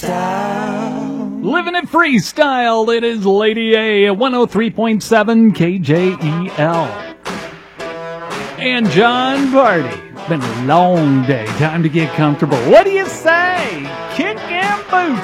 Living it freestyle, it is Lady A at 103.7 KJEL. And John Party. It's been a long day. Time to get comfortable. What do you say? Kick and boots.